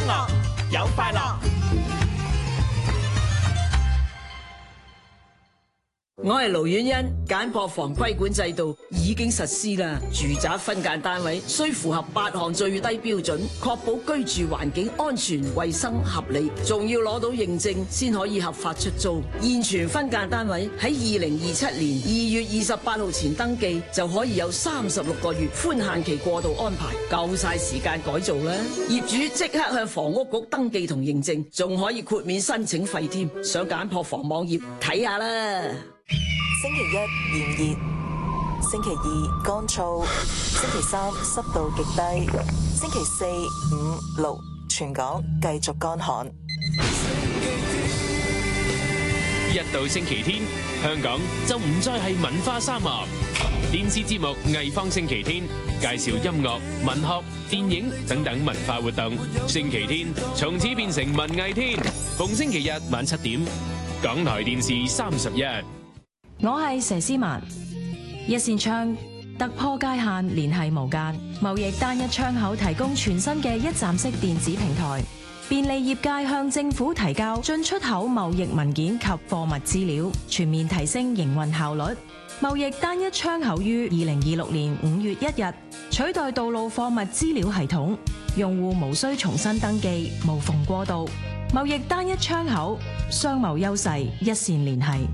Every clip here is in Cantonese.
樂有快樂。 我係盧婉欣，簡樸房規管制度已經實施啦。住宅分間單位需符合8項最低標準，確保居住環境安全、衛生、合理，仲要攞到認證先可以合法出租。現存分間單位喺2027年2月28號前登記，就可以有36個月寬限期過渡安排，夠晒時間改造啦。業主即刻向房屋局登記同認證，仲可以豁免申請費添。上簡樸房網頁睇下啦。 星期一炎熱，星期二乾燥，星期三濕度極低，星期四、五、六全港繼續乾旱。 一到星期天，香港就唔再係文化沙漠。電視節目《藝方星期天》介紹音樂、文學、電影等等文化活動。星期天從此變成文藝天，逢星期日晚7點，港台電視31。 我係佘詩曼，一扇窗突破界限，聯繫無間。貿易單一窗口提供全新嘅一站式電子平台，便利業界向政府提交進出口貿易文件及貨物資料，全面提升營運效率。貿易單一窗口於2026年5月1日取代道路貨物資料系統，用戶無需重新登記，無縫過渡。貿易單一窗口，商貿優勢一線聯繫。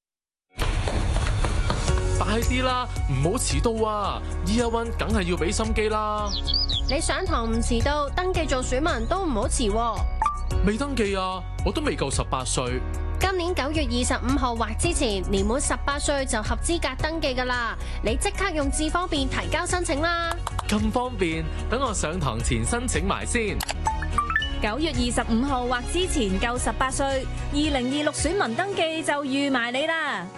快啲啦，唔好遲到啊！Year One梗係要俾心機啦。 你上堂唔遲到，登記做選民都唔好遲喎。 未登記啊，我都未夠18歲。 今年9月25號或之前，年滿18歲就合資格登記㗎喇。你即刻用智方便提交申請啦。 咁方便，等我上堂前申請埋先。 9月25號或之前夠18歲，2026選民登記就預埋你啦。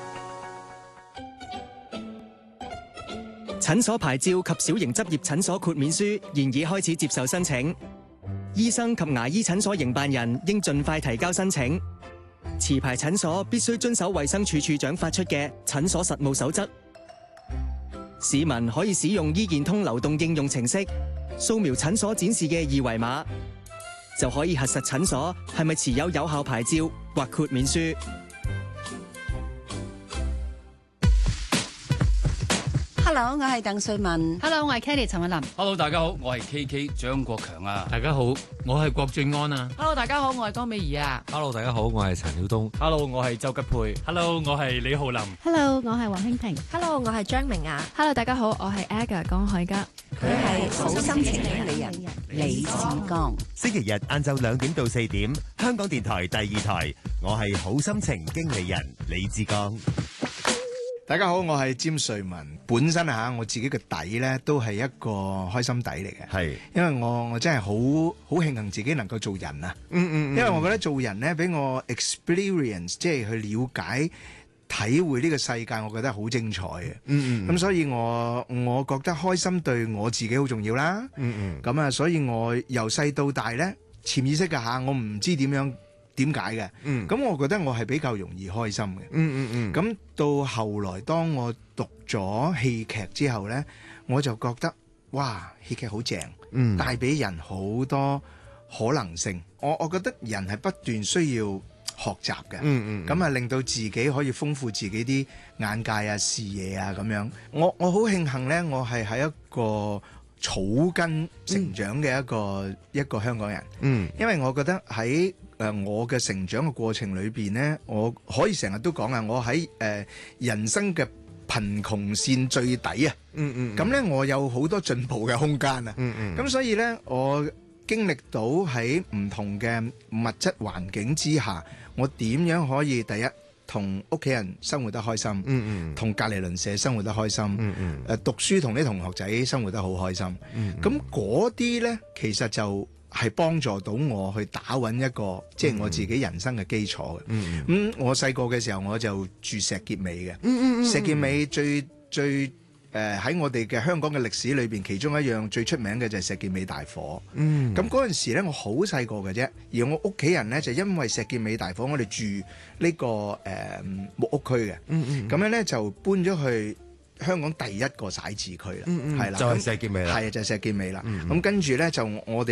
診所牌照及小型執業診所豁免書現已開始接受申請，醫生及牙醫診所營辦人應盡快提交申請。持牌診所必須遵守衛生署署長發出嘅診所實務守則。市民可以使用醫健通流動應用程式，掃描診所展示嘅二維碼，就可以核實診所係咪持有有效牌照或豁免書。 Hello， 我係鄧瑞文。 Hello， 我係 Kelly 陳慧琳。 Hello， 大家好，我係 KK 張國強啊。 大家好，我係郭晉安啊。 Hello， 大家好，我係江美儀啊。 Hello， 大家好，我係陳曉東。 Hello， 我係周吉佩。 Hello， 我係李浩林。 Hello， 我係黃興平。 Hello， 我係張明雅。 Hello， 大家好，我係 Aga 江海嘉。 佢係好心情經理人李志剛。 星期日晏晝2點到4點，香港電台第2台，我係好心情經理人李志剛。 大家好，我係詹瑞文。本身我自己嘅底咧都係一個開心底嚟嘅，係因為我真係好慶幸自己能夠做人啊。因為我覺得做人咧俾我 experience， 即係去了解、體會呢個世界，我覺得好精彩嘅。咁所以我覺得開心對我自己好重要啦。咁啊，所以我由細到大咧，潛意識嘅我唔知點解嘅，咁我覺得我係比較容易開心嘅。咁到後來當我讀咗戲劇之後呢，我就覺得哇，戲劇好正，帶俾人好多可能性。我覺得人係不斷需要學習嘅，咁啊令到自己可以豐富自己啲眼界啊、視野啊咁樣。我好慶幸呢，我係喺一個草根成長嘅一個香港人。因為我覺得喺我嘅成長嘅過程裏邊呢，我可以成日都講啊，我喺人生嘅貧窮線最底啊。咁呢，我有好多進步嘅空間啊。咁所以呢，我經歷到喺唔同嘅物質環境之下，我點樣可以第一同屋企人生活得開心，同隔離鄰舍生活得開心，讀書同啲同學仔生活得好開心。咁嗰啲呢，其實就係幫助到我去打穩一個即係我自己人生嘅基礎嘅。我細個嘅時候我就住石硤尾嘅。石硤尾最喺我哋嘅香港嘅歷史裏邊，其中一樣最出名嘅就係石硤尾大火。咁嗰陣時咧，我好細個嘅啫，而我屋企人咧就因為石硤尾大火，我哋住呢個木屋區嘅。咁樣咧就搬咗去香港第一個徙置區啦，係啦， 就係石硤尾啦， 係啊，就係石硤尾啦。咁跟住咧就我哋